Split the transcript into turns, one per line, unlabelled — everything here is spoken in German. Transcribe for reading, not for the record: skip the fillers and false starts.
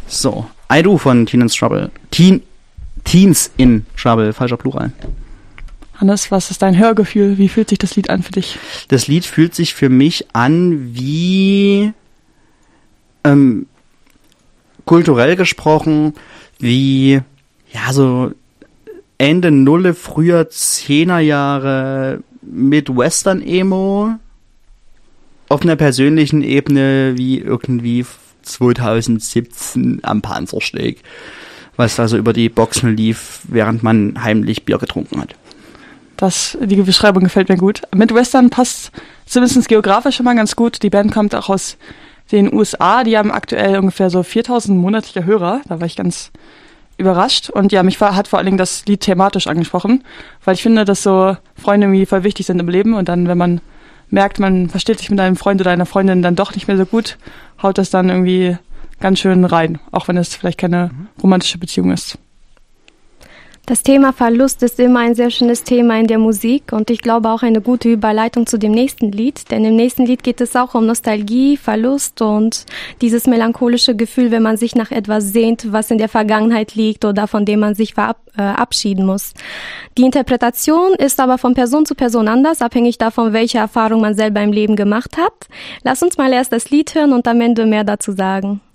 So, I Do von Teens in Trouble, falscher Plural.
Hannes, was ist dein Hörgefühl? Wie fühlt sich das Lied an für dich?
Das Lied fühlt sich für mich an wie, kulturell gesprochen, wie, ja, so Ende Nulle, früher 10er Jahre mit Western-Emo auf einer persönlichen Ebene wie irgendwie 2017 am Panzersteg, was da so über die Boxen lief, während man heimlich Bier getrunken hat.
Die Beschreibung gefällt mir gut. Mit Western passt zumindest geografisch schon mal ganz gut. Die Band kommt auch aus den USA. Die haben aktuell ungefähr so 4.000 monatliche Hörer. Da war ich ganz überrascht. Und ja, hat vor allen Dingen das Lied thematisch angesprochen, weil ich finde, dass so Freunde irgendwie voll wichtig sind im Leben. Und dann, wenn man merkt, man versteht sich mit einem Freund oder einer Freundin dann doch nicht mehr so gut, haut das dann irgendwie ganz schön rein. Auch wenn es vielleicht keine romantische Beziehung ist.
Das Thema Verlust ist immer ein sehr schönes Thema in der Musik und ich glaube auch eine gute Überleitung zu dem nächsten Lied, denn im nächsten Lied geht es auch um Nostalgie, Verlust und dieses melancholische Gefühl, wenn man sich nach etwas sehnt, was in der Vergangenheit liegt oder von dem man sich verabschieden muss. Die Interpretation ist aber von Person zu Person anders, abhängig davon, welche Erfahrung man selber im Leben gemacht hat. Lass uns mal erst das Lied hören und am Ende mehr dazu sagen.